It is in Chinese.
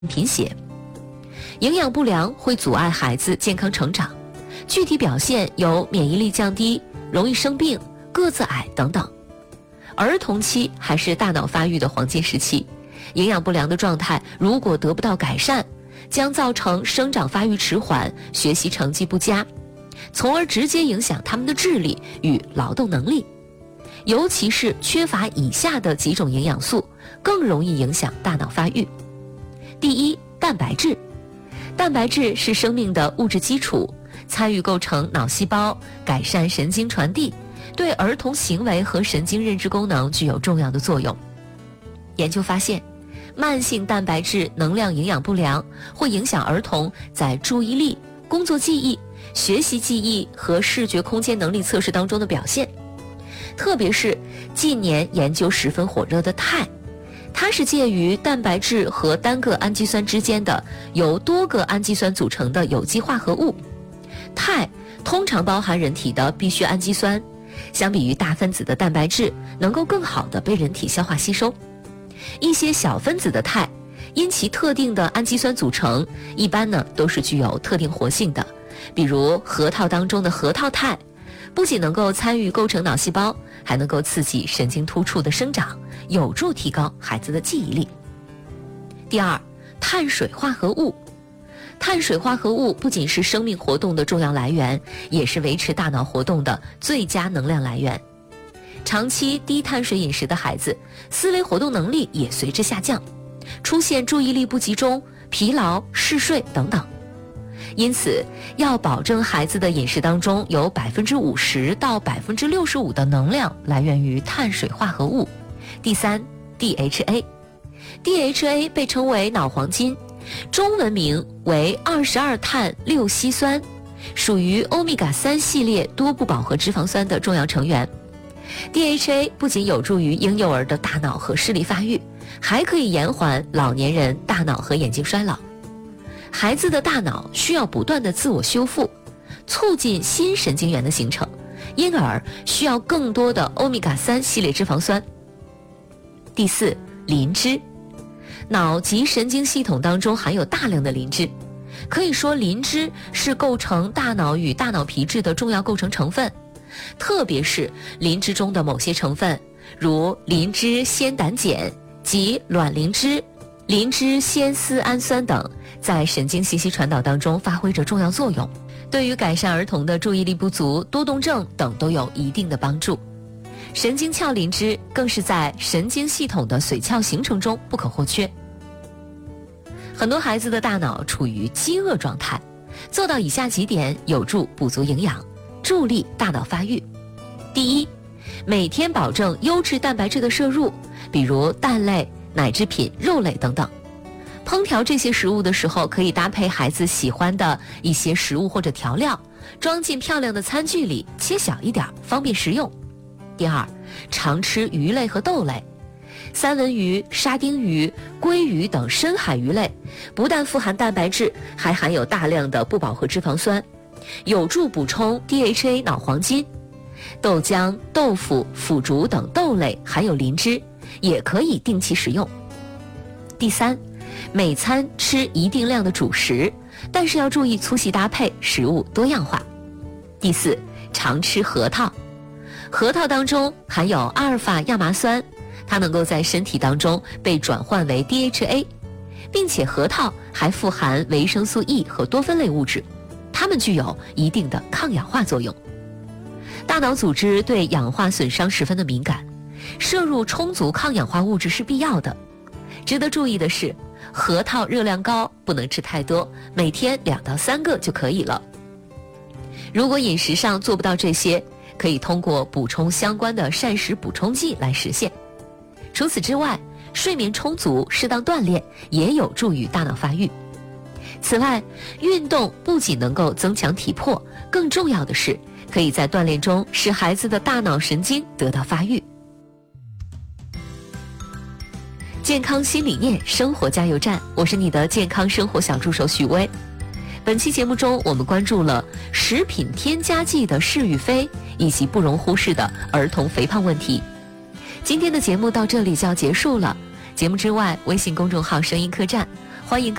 贫血。营养不良会阻碍孩子健康成长，具体表现有免疫力降低、容易生病、个子矮等等。儿童期还是大脑发育的黄金时期，营养不良的状态如果得不到改善，将造成生长发育迟缓、学习成绩不佳，从而直接影响他们的智力与劳动能力。尤其是缺乏以下的几种营养素，更容易影响大脑发育。第一，蛋白质。蛋白质是生命的物质基础，参与构成脑细胞，改善神经传递，对儿童行为和神经认知功能具有重要的作用。研究发现，慢性蛋白质能量营养不良会影响儿童在注意力、工作记忆、学习记忆和视觉空间能力测试当中的表现。特别是近年研究十分火热的肽，它是介于蛋白质和单个氨基酸之间的由多个氨基酸组成的有机化合物。肽通常包含人体的必需氨基酸，相比于大分子的蛋白质，能够更好地被人体消化吸收。一些小分子的肽因其特定的氨基酸组成，一般呢都是具有特定活性的，比如核桃当中的核桃肽，不仅能够参与构成脑细胞，还能够刺激神经突触的生长，有助提高孩子的记忆力。第二，碳水化合物。碳水化合物不仅是生命活动的重要来源，也是维持大脑活动的最佳能量来源。长期低碳水饮食的孩子，思维活动能力也随之下降，出现注意力不集中、疲劳、嗜睡等等。因此，要保证孩子的饮食当中有50%到65%的能量来源于碳水化合物。第三， DHA。DHA 被称为脑黄金，中文名为22碳6烯酸，属于欧米伽3系列多不饱和脂肪酸的重要成员。DHA 不仅有助于婴幼儿的大脑和视力发育，还可以延缓老年人大脑和眼睛衰老。孩子的大脑需要不断的自我修复，促进新神经元的形成，因而需要更多的欧米伽3系列脂肪酸。第四，磷脂。脑及神经系统当中含有大量的磷脂，可以说磷脂是构成大脑与大脑皮质的重要构成成分，特别是磷脂中的某些成分，如磷脂酰胆碱及卵磷脂、磷脂酰丝氨酸等，在神经信息传导当中发挥着重要作用，对于改善儿童的注意力不足、多动症等都有一定的帮助。神经鞘磷脂更是在神经系统的髓鞘形成中不可或缺。很多孩子的大脑处于饥饿状态，做到以下几点有助补足营养，助力大脑发育。第一，每天保证优质蛋白质的摄入，比如蛋类、奶制品、肉类等等。烹调这些食物的时候，可以搭配孩子喜欢的一些食物或者调料，装进漂亮的餐具里，切小一点，方便食用。第二，常吃鱼类和豆类。三文鱼、沙丁鱼、鲑鱼等深海鱼类不但富含蛋白质，还含有大量的不饱和脂肪酸，有助补充 DHA 脑黄金。豆浆、豆腐、腐竹等豆类含有磷脂，也可以定期食用。第三，每餐吃一定量的主食，但是要注意粗细搭配，食物多样化。第四，常吃核桃。核桃当中含有阿尔法亚麻酸，它能够在身体当中被转换为 DHA， 并且核桃还富含维生素 E 和多酚类物质，它们具有一定的抗氧化作用。大脑组织对氧化损伤十分的敏感，摄入充足抗氧化物质是必要的。值得注意的是，核桃热量高，不能吃太多，每天2到3个就可以了。如果饮食上做不到这些，可以通过补充相关的膳食补充剂来实现。除此之外，睡眠充足、适当锻炼也有助于大脑发育。此外，运动不仅能够增强体魄，更重要的是可以在锻炼中使孩子的大脑神经得到发育。健康新理念，生活加油站，我是你的健康生活小助手许巍。本期节目中，我们关注了食品添加剂的是与非，以及不容忽视的儿童肥胖问题。今天的节目到这里就要结束了。节目之外，微信公众号声音客栈欢迎